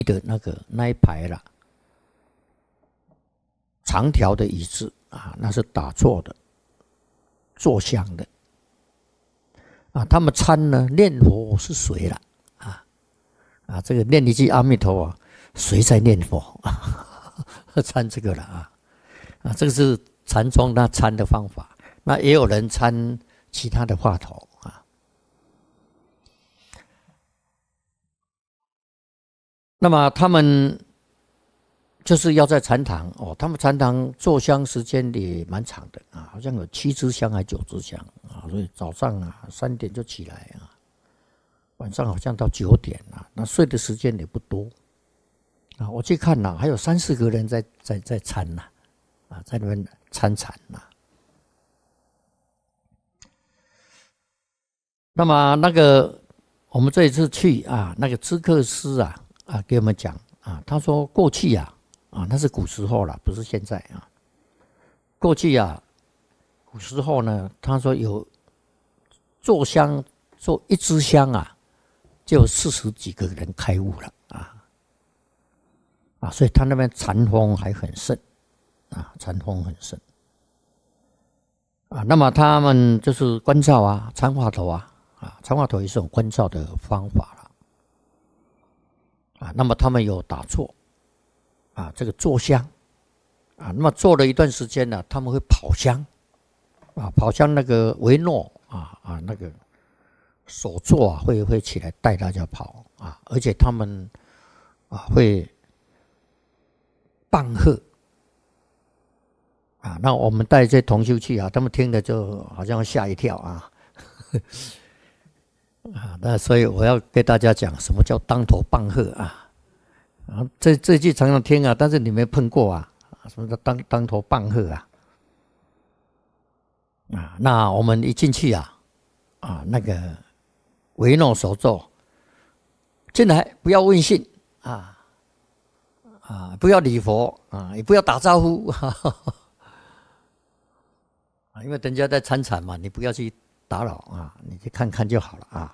的那一排啦，长条的椅子啊，那是打坐的，坐香的啊。他们参呢念佛是谁了这个念一句阿弥陀佛，谁在念佛参这个了这个是禅宗他参的方法。那也有人参其他的话头那么他们就是要在禅堂他们禅堂坐香时间也蛮长的好像有7支香还9支香所以早上3点就起来晚上好像到9点那睡的时间也不多我去看还有3、4个人在参在那边参禅那么我们这一次去那个知客师给我们讲他说过去那是古时候了，不是现在过去古时候呢，他说有做香做1支香就有40几个人开悟了所以他那边禅风还很盛禅风很盛那么他们就是观照参话头参话头也是种观照的方法了那么他们有打坐这个坐香那么坐了一段时间呢，他们会跑香跑香那个维诺那个手座会起来带大家跑而且他们会棒喝那我们带这些同修去他们听了就好像吓一跳那所以我要跟大家讲什么叫当头棒喝这句常常听但是你没碰过什么叫当头棒喝那我们一进去那个维诺手座进来不要问讯不要礼佛也不要打招呼因为人家在参禅嘛，你不要去打扰你去看看就好了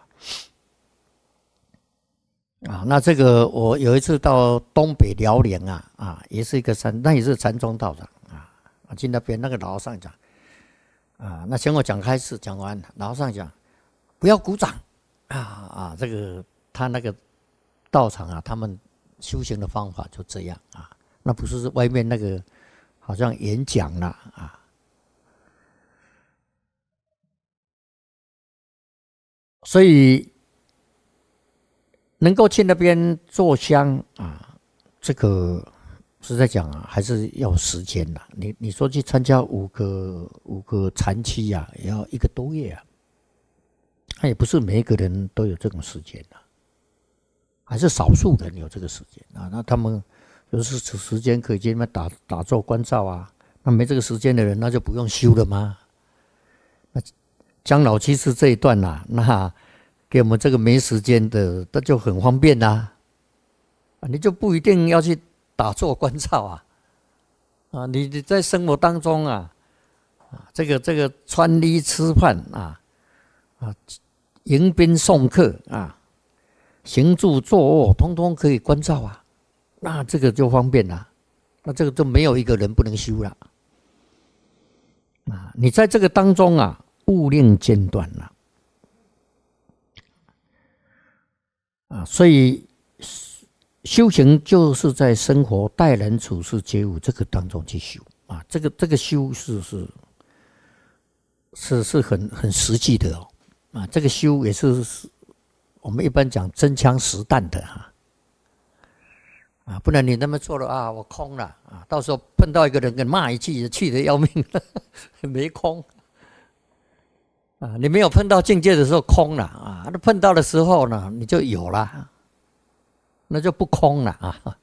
那这个我有一次到东北辽宁也是一个那也是禅宗道长去那边那个老和尚讲那先我开始讲完，老和尚讲不要鼓掌这个他那个道场他们修行的方法就这样那不是外面那个好像演讲了所以能够去那边坐香这个实在讲还是要时间的。你说去参加五个禅期也要1个多月那也不是每一个人都有这种时间还是少数人有这个时间那他们有时间可以去那边打坐观照那没这个时间的人那就不用修了吗？那江老居士这一段那给我们这个没时间的，那就很方便你就不一定要去打坐观照你在生活当中这个穿衣吃饭迎宾送客行住坐卧，通通可以观照那这个就方便了，那这个就没有一个人不能修了你在这个当中勿令间断了所以修行就是在生活待人处事觉悟这个当中去修这个修是很实际的这个修也是我们一般讲真枪实弹的不然你那么做了我空了到时候碰到一个人跟骂一句气得要命没空你没有碰到境界的时候空了那碰到的时候呢你就有了，那就不空了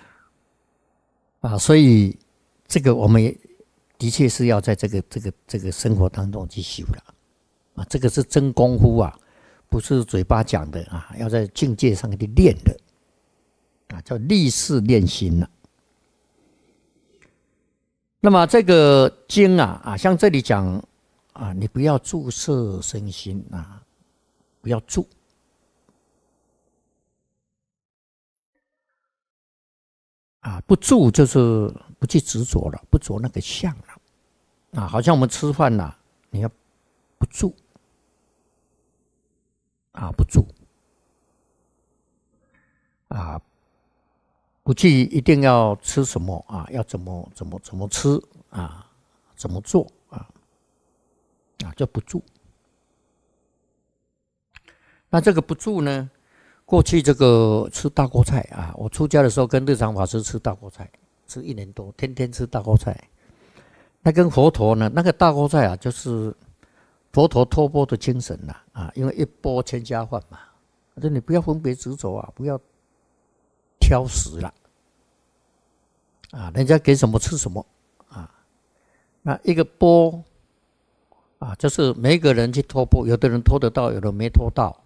所以这个我们也的确是要在这个生活当中去修了这个是真功夫不是嘴巴讲的要在境界上去练的叫立事练心了。那么这个经像这里讲你不要注摄身心不要注不住就是不去执着了，不着那个相了。好像我们吃饭啦，你要不住不住不去一定要吃什么要怎么吃怎么做就不住。那这个不住呢？过去这个吃大锅菜我出家的时候跟日常法师吃大锅菜，吃1年多，天天吃大锅菜。那跟佛陀呢，那个大锅菜就是佛陀托钵的精神因为一钵千家饭嘛，说你不要分别执着不要挑食了人家给什么吃什么那一个钵就是每一个人去托钵，有的人托得到，有的没托到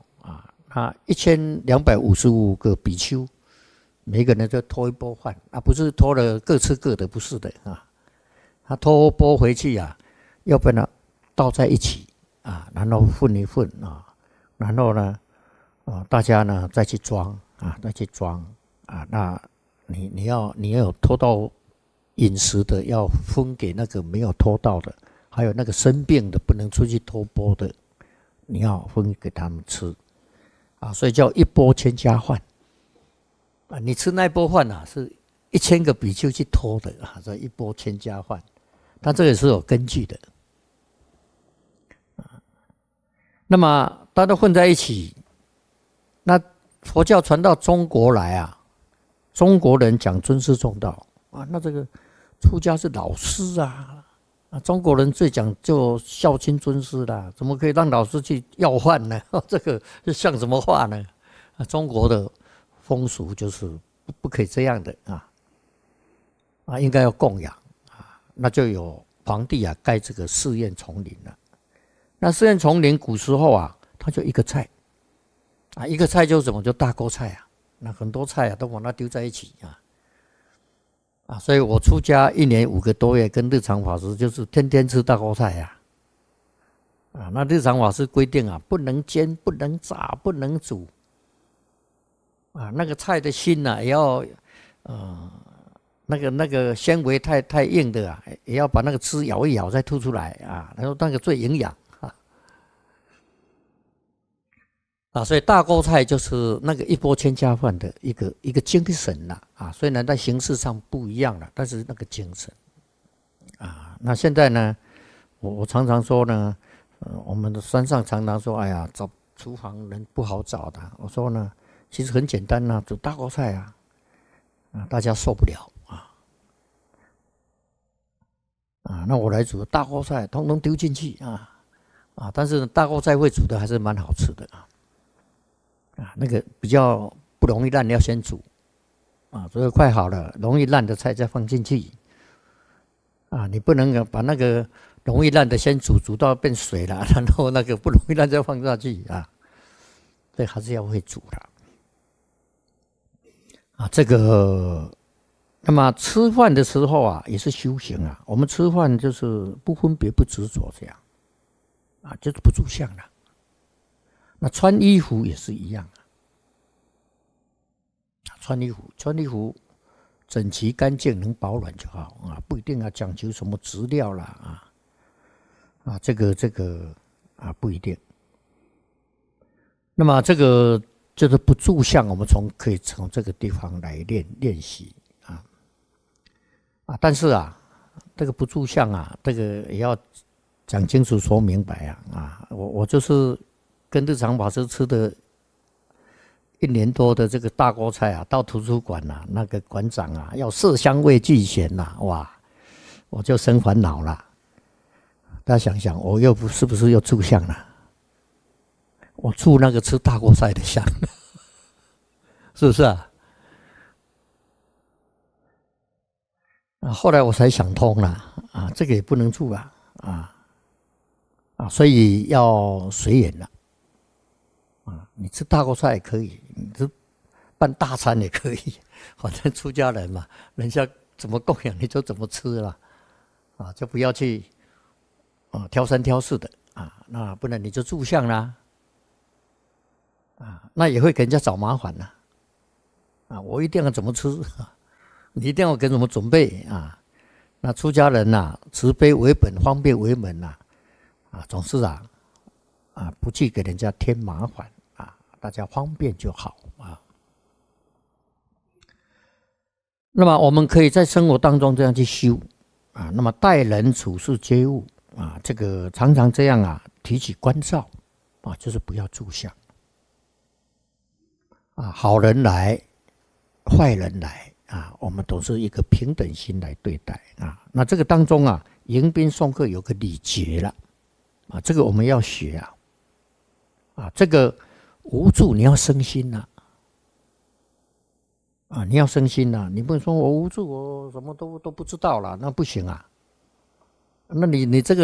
1255个比丘，每个人就托一钵饭不是托了各吃各的，不是的他托钵回去要不然倒在一起然后混一混然后呢大家呢再去装那你要有托到饮食的，要分给那个没有托到的，还有那个生病的不能出去托钵的，你要分给他们吃所以叫一钵千家饭你吃那一钵饭是1000个比丘去托的所以一钵千家饭，但这个是有根据的那么大家都混在一起，那佛教传到中国来中国人讲尊师重道那这个出家是老师中国人最讲究孝亲尊师啦，怎么可以让老师去要饭呢？这个是像什么话呢？中国的风俗就是不可以这样的应该要供养那就有皇帝盖这个寺院丛林了。那寺院丛林古时候它就一个菜一个菜就什么就大锅菜那很多菜都把它丢在一起所以我出家1年5个多月，跟日常法师就是天天吃大锅菜那日常法师规定不能煎，不能炸，不能煮那个菜的心也要那个纤维太硬的也要把那个汁咬一咬再吐出来然后那个最营养所以大锅菜就是那个一钵千家饭的一个精神虽然在形式上不一样了，但是那个精神那现在呢，我常常说呢，我们的山上常常说，哎呀，找厨房人不好找的。我说呢，其实很简单煮大锅菜大家受不了那我来煮大锅菜，通通丢进去但是大锅菜会煮的还是蛮好吃的那个比较不容易烂，要先煮所以快好了，容易烂的菜再放进去你不能把那个容易烂的先煮到变水了，然后那个不容易烂再放下去所以还是要会煮的这个那么吃饭的时候也是修行我们吃饭就是不分别不执着这样就是不住相了。那穿衣服也是一样穿衣服整齐干净，能保暖就好不一定要讲究什么质料啦这个不一定。那么这个就是不住相，我们可以从这个地方来练习但是这个不住相这个也要讲清楚说明白我就是跟日常法师吃的1年多的这个大锅菜到图书馆那个馆长要色香味俱全哇，我就生烦恼了。大家想想，我又是不是又住相了？我住那个吃大锅菜的相，是不是后来我才想通了这个也不能住所以要随缘了你吃大锅菜也可以，你吃办大餐也可以，反正出家人嘛，人家怎么供养你就怎么吃了就不要去挑三挑四的那不然你就住相啦那也会给人家找麻烦我一定要怎么吃你一定要跟我们准备啊。那出家人慈悲为本，方便为门总是不去给人家添麻烦大家方便就好那么我们可以在生活当中这样去修那么待人处事接物这个常常这样提起关照就是不要住相好人来，坏人来我们都是一个平等心来对待那这个当中迎宾送客有个礼节了这个我们要学这个无助你要生心你要生心你不能说我无助，我什么都不知道了，那不行那你这个。